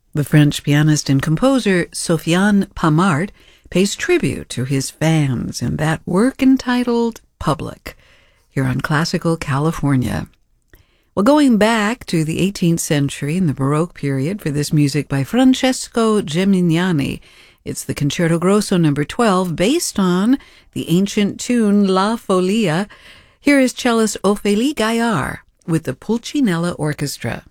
The French pianist and composer Sofiane Pamart pays tribute to his fans in that work entitled Public, here on Classical California. Well, going back to the 18th century and the Baroque period for this music by Francesco Gemignani, it's the Concerto Grosso No. 12, based on the ancient tune La Folia. Here is cellist Ophélie Gaillard with the Pulcinella Orchestra.